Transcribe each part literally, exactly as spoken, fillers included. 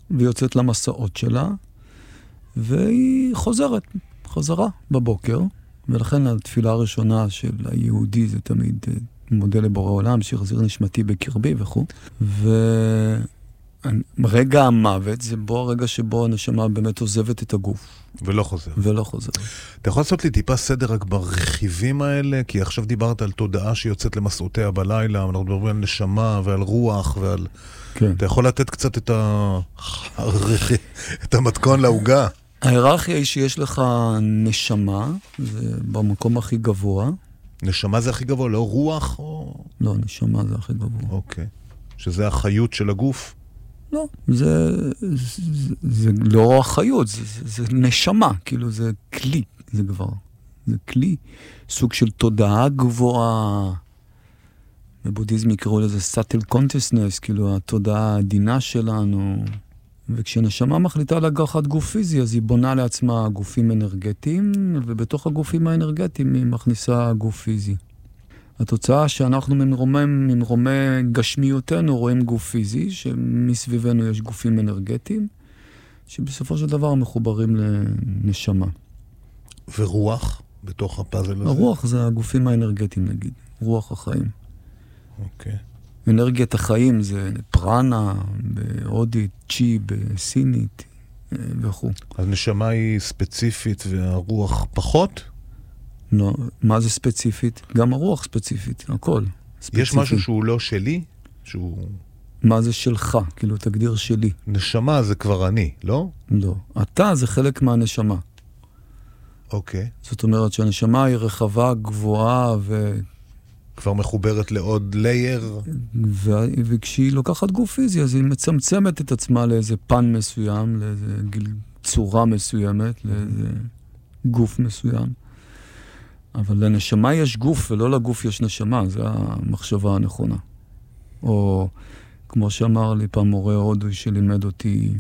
והיא יוצאת למסעות שלה, והיא חוזרת, חזרה בבוקר, ולכן התפילה הראשונה של היהודי זה תמיד מודה לבורא עולם, שיחזיר נשמתי בקרבי וכו'. ורגע המוות זה בו הרגע שבו הנשמה באמת עוזבת את הגוף. ולא חוזר. ולא חוזר. אתה יכול לעשות לי טיפה סדר רק ברכיבים האלה? כי עכשיו דיברת על תודעה שיוצאת למסעותיה בלילה, אנחנו מדברים על נשמה ועל רוח ועל... כן. אתה יכול לתת קצת את, ה... את המתכון להוגה? ההיררכיה היא שיש לך נשמה, זה במקום הכי גבוה. נשמה זה הכי גבוה, לא רוח? או... לא, נשמה זה הכי גבוה. אוקיי. שזה החיות של הגוף? לא, זה, זה, זה לא החיות, זה, זה, זה נשמה, כאילו זה כלי, זה כבר. זה כלי, סוג של תודעה גבוהה. בבודהיזם יקראו לזה subtle consciousness, כאילו התודעה העדינה שלנו. וכשנשמה מחליטה לקחת גוף פיזי, אז היא בונה לעצמה גופים אנרגטיים, ובתוך הגופים האנרגטיים היא מכניסה גוף פיזי. התוצאה שאנחנו ממרומם, ממרומי גשמיותנו רואים גוף פיזי, שמסביבנו יש גופים אנרגטיים, שבסופו של דבר מחוברים לנשמה. ורוח בתוך הפאזל הזה? הרוח זה הגופים האנרגטיים נגיד, רוח החיים. אוקיי. אנרגיית החיים זה פרנה, בהודית, צ'י, בסינית וכו'. אז נשמה היא ספציפית והרוח פחות? לא, מה זה ספציפית? גם הרוח ספציפית, הכל. ספציפי. יש משהו שהוא לא שלי? שהוא... מה זה שלך? כאילו, תגדיר שלי. נשמה זה כבר אני, לא? לא. אתה זה חלק מהנשמה. אוקיי. זאת אומרת שהנשמה היא רחבה, גבוהה ו... כבר מחוברת לעוד לייר. ו... וכשהיא לוקחת גוף פיזי, אז היא מצמצמת את עצמה לאיזה פן מסוים, לאיזה גיל... צורה מסוימת, לאיזה גוף מסוים. אבל לנשמה יש גוף ולא לגוף יש נשמה, זו המחשבה הנכונה. או כמו שאמר לי פעם מורה הודוי שלימד אותי,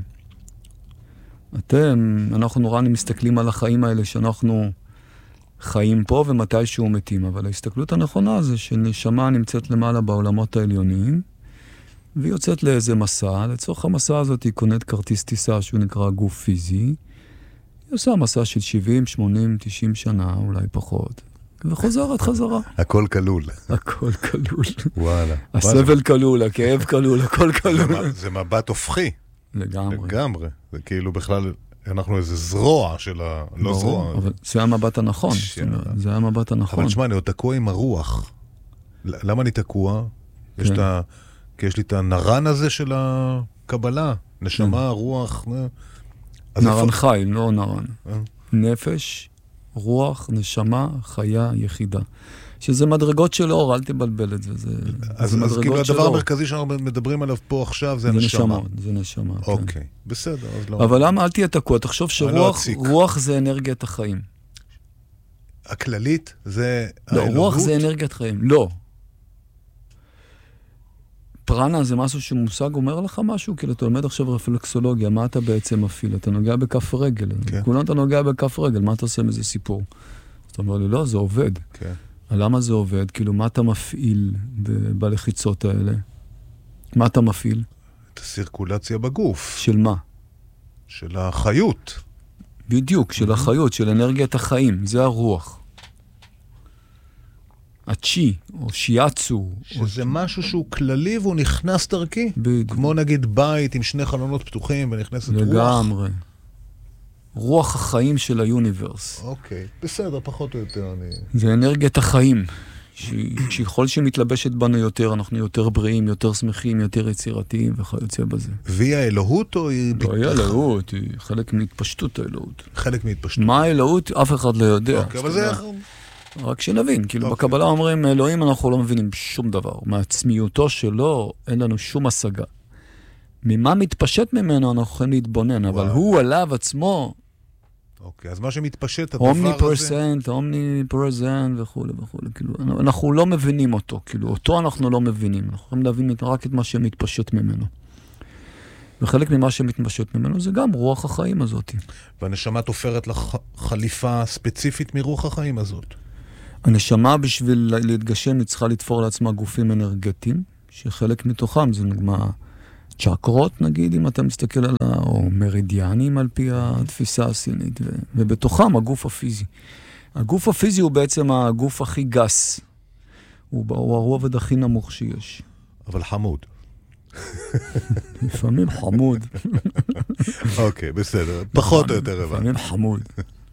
אתם, אנחנו נורא מסתכלים על החיים האלה שאנחנו חיים פה ומתישהו מתים, אבל ההסתכלות הנכונה זה שנשמה נמצאת למעלה בעולמות העליוניים, והיא יוצאת לאיזה מסע, לצורך המסע הזאת היא קונית כרטיס טיסה שהוא נקרא גוף פיזי, היא עושה מסע של שבעים, שמונים, תשעים שנה, אולי פחות, וחוזרת חזרה. הכל כלול. הכל כלול. וואלה. הסבל כלול, הכאב כלול, הכל כלול. זה מבט הופכי. לגמרי. לגמרי. זה כאילו בכלל, אנחנו איזה זרוע של ה... לא זרוע. אבל זה המבט הנכון. זה המבט הנכון. אבל תשמע, אני עוד תקוע עם הרוח. למה אני תקוע? יש את ה... כי יש לי את הנרן הזה של הקבלה. נשמה, רוח... נרן חי, לא נרן. נפש, רוח, נשמה, חיה, יחידה. שזה מדרגות של אור, אל תבלבל את זה. אז כאילו הדבר המרכזי שאנחנו מדברים עליו פה עכשיו זה נשמה. זה נשמה, כן. אוקיי, בסדר. אבל למה אל תהיה תקוע? תחשוב שרוח זה אנרגיית החיים. הכללית זה... לא, רוח זה אנרגיית חיים. לא. פרנה זה משהו שמושג אומר לך משהו? כאילו אתה לומד עכשיו רפלקסולוגיה, מה אתה בעצם מפעיל? אתה נוגע בכף רגל. כן. כולנו אתה נוגע בכף רגל, מה אתה עושה מזה סיפור? אתה אומר לי, לא, זה עובד. כן. למה זה עובד? כאילו, מה אתה מפעיל ב- בלחיצות האלה? מה אתה מפעיל? את הסירקולציה בגוף. של מה? של החיות. בדיוק, של החיות, של אנרגיית החיים. זה הרוח. הצ'י, או שיאצו. שזה או... משהו שהוא כללי והוא נכנס דרכי. בדיוק. כמו נגיד בית עם שני חלונות פתוחים ונכנסת רוח. לגמרי. רוח החיים של היוניברס. אוקיי, בסדר, פחות או יותר. אני... זה אנרגיית החיים. שככל שמתלבשת בנו יותר, אנחנו יותר בריאים, יותר שמחים, יותר יצירתיים וכיוצא בזה. והיא האלוהות או היא... לא, היא האלוהות, היא חלק מהתפשטות האלוהות. חלק מהתפשטות. מה האלוהות? אף אחד לא יודע. אוקיי, אבל זה... רק שנבין, כאילו בקבלה אומרים, אלוהים אנחנו לא מבינים שום דבר. מעצמיותו שלו אין לנו שום השגה. ממה מתפשט ממנו אנחנו יכולים להתבונן, אבל הוא עליו עצמו... אוקיי, אז מה שמתפשט, הדבר הזה... אומני פרסנט, אומני פרזנט וכו' וכו'. כאילו, אנחנו לא מבינים אותו, כאילו, אותו אנחנו לא מבינים. אנחנו יכולים להבין רק את מה שמתפשט ממנו. וחלק ממה שמתפשט ממנו זה גם רוח החיים הזאת. והנשמה תופרת לך חליפה ספציפית מרוח החיים הזאת. הנשמה בשביל להתגשם היא צריכה לתפור לעצמה גופים אנרגטיים, שחלק מתוכם זה נגמר צ'קרות, נגיד, אם אתה מסתכל על ה... או מרידיאנים על פי התפיסה הסינית, ו... ובתוכם הגוף הפיזי. הגוף הפיזי הוא בעצם הגוף הכי גס. הוא, הוא הרובד הכי נמוך שיש. אבל חמוד. לפעמים חמוד. אוקיי, בסדר. פחות או יותר הבא. לפעמים חמוד.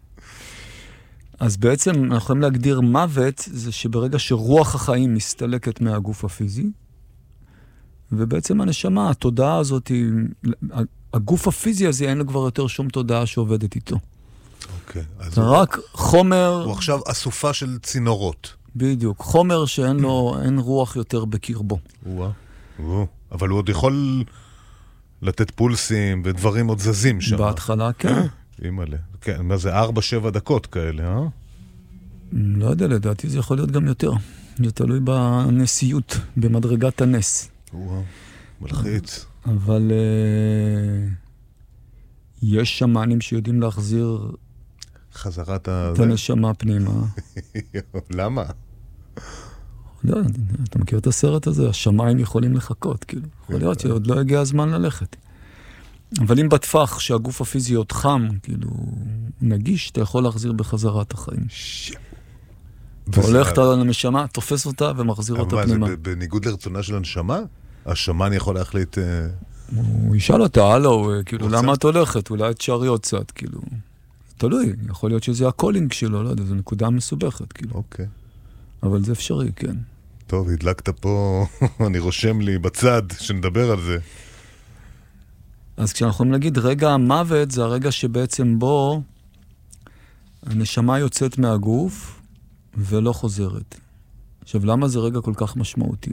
אז בעצם אנחנו יכולים להגדיר מוות, זה שברגע שרוח החיים מסתלקת מהגוף הפיזי, ובעצם הנשמה, התודעה הזאת, הגוף הפיזי הזה אין לו כבר יותר שום תודעה שעובדת איתו. אוקיי. זה רק חומר... הוא עכשיו אסופה של צינורות. בדיוק. חומר שאין לו, אין רוח יותר בקרבו. וואה. אבל הוא עוד יכול לתת פולסים ודברים עוד זזים שם. בהתחלה, כן. אימאלה. כן, מה זה? ארבע, שבע דקות כאלה, אה? לא יודע, לדעתי זה יכול להיות גם יותר. זה תלוי בנסיעות, במדרגת הנס. וואו, מלחיץ. אבל uh, יש שמנים שיודעים להחזיר חזרת את הנשמה פנימה. למה? לא, אתה מכיר את הסרט הזה? השמיים יכולים לחכות, כאילו. יכול להיות שעוד לא הגיע הזמן ללכת. אבל אם בטפח שהגוף הפיזי עוד חם, כאילו, נגיש, אתה יכול להחזיר בחזרה את החיים. אתה הולך אתה לנשמה, תופס אותה ומחזיר אותה פנימה. אבל זה בניגוד לרצונה של הנשמה? השמן יכול להחליט... הוא ישאל אותה, הלו, כאילו, למה את הולכת? אולי תשארי עוד קצת, כאילו. תלוי, יכול להיות שזה הקולינג שלו, לא יודע, זו נקודה מסובכת, כאילו. אוקיי. אבל זה אפשרי, כן. טוב, הדלקת פה, אני רושם לי בצד שנדבר על זה. אז כשאנחנו נגיד, רגע המוות זה הרגע שבעצם בו הנשמה יוצאת מהגוף ולא חוזרת. עכשיו, למה זה רגע כל כך משמעותי?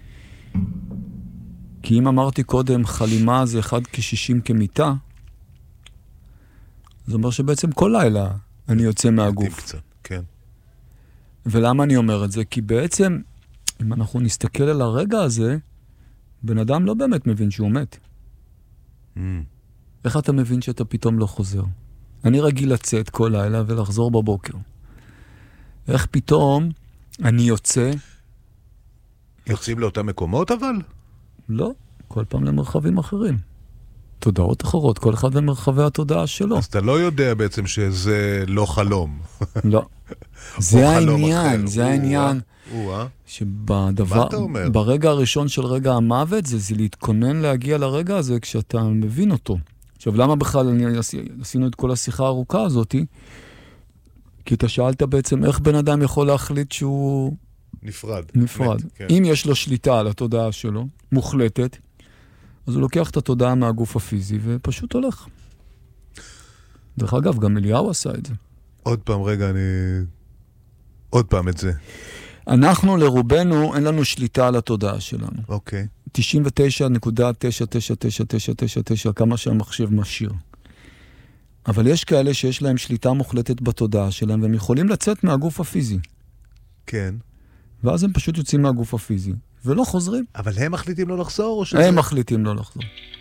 כי אם אמרתי קודם, חלימה זה אחד כשישים כמיטה, זה אומר שבעצם כל לילה אני יוצא מהגוף. קצת, כן. ולמה אני אומר את זה? כי בעצם, אם אנחנו נסתכל על הרגע הזה, בן אדם לא באמת מבין שהוא מת. Mm. איך אתה מבין שאתה פתאום לא חוזר? אני רגיל לצאת כל לילה ולחזור בבוקר. איך פתאום אני יוצא... יוצאים לאותם מקומות אבל? לא, כל פעם למרחבים אחרים. תודעות אחרות, כל אחד במרחבי התודעה שלו. אז אתה לא יודע בעצם שזה לא חלום. לא. זה העניין, זה העניין. שבדבר, ברגע הראשון של רגע המוות, זה, זה להתכונן להגיע לרגע הזה כשאתה מבין אותו. עכשיו, למה בכלל אני, עשינו את כל השיחה הארוכה הזאת? כי אתה שאלת בעצם איך בן אדם יכול להחליט שהוא... נפרד. נפרד. מת, כן. אם יש לו שליטה על התודעה שלו, מוחלטת, אז הוא לוקח את התודעה מהגוף הפיזי ופשוט הולך. דרך אגב, גם אליהו עשה את זה. עוד פעם, רגע, אני... עוד פעם את זה. אנחנו, לרובנו, אין לנו שליטה על התודעה שלנו. אוקיי. תשעים ותשע נקודה תשע תשע תשע תשע תשע תשע, כמה שהמחשב משאיר. אבל יש כאלה שיש להם שליטה מוחלטת בתודעה שלהם, והם יכולים לצאת מהגוף הפיזי. כן. ואז הם פשוט יוצאים מהגוף הפיזי, ולא חוזרים. אבל הם מחליטים לא לחזור? או שזה... הם מחליטים לא לחזור.